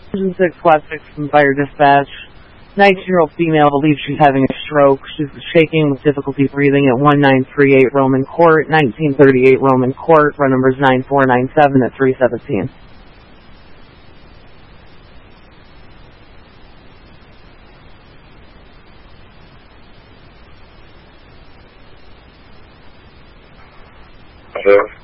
Engine 6 Class 6 from Fire Dispatch. 19-year-old female believes she's having a stroke. She's shaking with difficulty breathing at 1938 Roman Court, 1938 Roman Court. Run number is 9497 at 317. Hello?